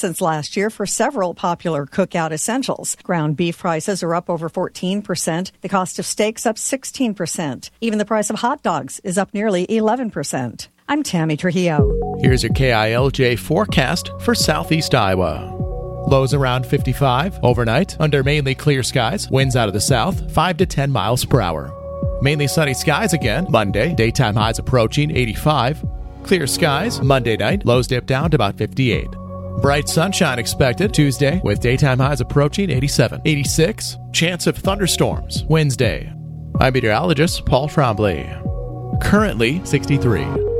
since last year for several popular cookout essentials. Ground beef prices are up over 14%. The cost of steaks up 16%. Even the price of hot dogs is up nearly 11%. I'm Tammy Trujillo. Here's your KILJ forecast for southeast Iowa. Lows around 55 overnight under mainly clear skies. Winds out of the south 5 to 10 miles per hour. Mainly sunny skies again Monday. Daytime highs approaching 85. Clear skies Monday night. Lows dip down to about 58. Bright sunshine expected Tuesday with daytime highs approaching 87. 86. Chance of thunderstorms Wednesday. I'm meteorologist Paul Trombley. Currently 63.